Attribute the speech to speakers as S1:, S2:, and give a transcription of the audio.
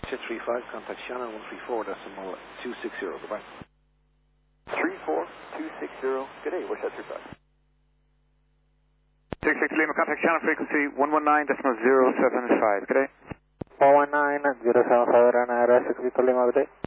S1: 35, contact Shannon 134.260, goodbye.
S2: 34260, good day, wish that 35.
S3: 66 Lima, contact Shannon frequency 119.075, good day.
S4: 119.075, and 6 Victor Lima, good day.